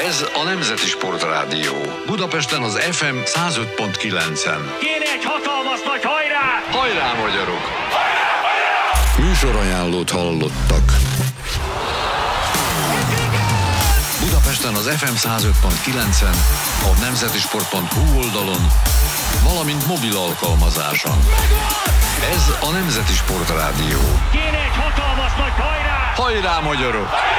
Ez a Nemzeti Sportrádió. Budapesten az FM 105.9-en. Kéne egy hatalmas nagy hajrá! Hajrá, magyarok! Hajrá, hajrá! Műsorajánlót hallottak. Budapesten az FM 105.9-en, a nemzetisport.hu oldalon, valamint mobil alkalmazáson. Ez a Nemzeti Sportrádió. Kéne egy hatalmas nagy hajrá! Hajrá, magyarok!